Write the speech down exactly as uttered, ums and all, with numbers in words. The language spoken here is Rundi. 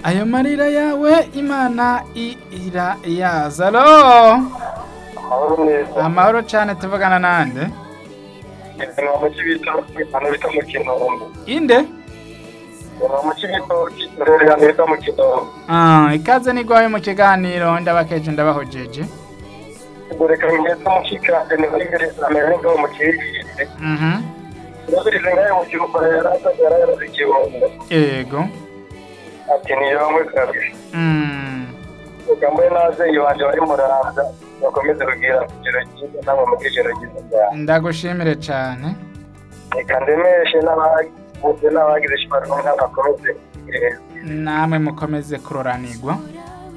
ayo marira yawe imana ira yazalo. amahoro neza. Amahoro cyane, tuvugana nande? Ni mu Cibitoke, hano bita mu Kinombe. Inde? Ni mu Cibitoke, rero hano bita mu Kinombe. Ah, ikaze nigwaye mu kiganiro ndabakeje ndabahojeje. Reka ngeze mu kikande ni muri ngere amere ngo mu kirire. Mhm. Ndabirize ngayo mu kiruko yaratagira yarazikibondo. Ego. Ati ni yomwe kabiri. Mm. Ugambe naze yibanje bari muraza bakomeze kugira kugero cyiza namwe mu kigero cyiza. Ndagushimire cyane. Reka ndemeshe n'abagize n'abagize shibarwa n'abakomeze. Namwe mukomeze kuroranirwa.